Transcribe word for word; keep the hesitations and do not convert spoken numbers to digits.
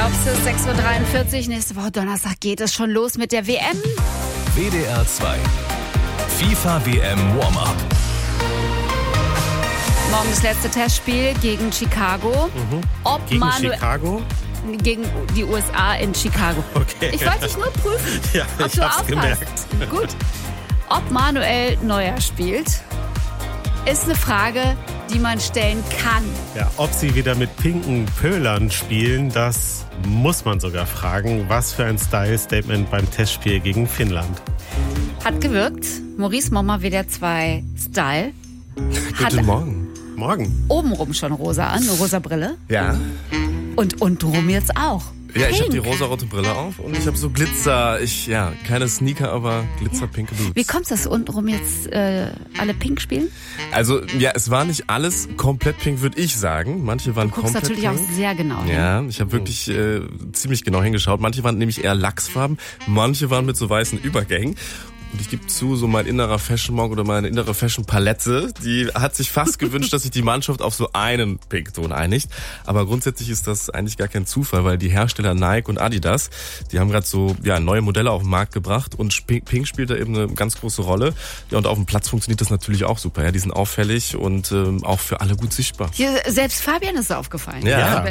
Glaubst du, sechs Uhr dreiundvierzig, nächste Woche Donnerstag geht es schon los mit der W M? W D R zwei. FIFA W M Warm-Up. Morgen das letzte Testspiel gegen Chicago. Mhm. Ob Gegen Manuel Chicago? Gegen die U S A in Chicago. Okay. Ich wollte dich nur prüfen, Ja, ob ich du hab's aufpasst. gemerkt. Gut. Ob Manuel Neuer spielt, ist eine Frage, die man stellen kann. Ja, ob sie wieder mit pinken Pölern spielen, das muss man sogar fragen. Was für ein Style-Statement beim Testspiel gegen Finnland. Hat gewirkt. Maurice Mommer W D R zwei Style. Hat Guten Morgen. Morgen. obenrum schon rosa an, eine rosa Brille. Ja. Und untenrum jetzt auch. Ja, ich habe die Pink. rosarote Brille auf und ich habe so Glitzer, ich, ja, keine Sneaker, aber glitzerpinke Boots. Wie kommt's, dass untenrum jetzt äh, alle pink spielen? Also, ja, es war nicht alles komplett pink, würde ich sagen. Manche waren Du guckst komplett natürlich pink. auch sehr genau hin. Ja, ich habe wirklich äh, ziemlich genau hingeschaut. Manche waren nämlich eher Lachsfarben, manche waren mit so weißen Übergängen. Und ich gebe zu, so mein innerer Fashion-Monk oder meine innere Fashion-Palette, die hat sich fast gewünscht, dass sich die Mannschaft auf so einen Pinkton einigt. Aber grundsätzlich ist das eigentlich gar kein Zufall, weil die Hersteller Nike und Adidas, die haben gerade so ja neue Modelle auf den Markt gebracht und Pink spielt da eben eine ganz große Rolle. Ja, und auf dem Platz funktioniert das natürlich auch super. Ja, die sind auffällig und ähm, auch für alle gut sichtbar. Hier, selbst Fabian ist aufgefallen. Ja. Ja.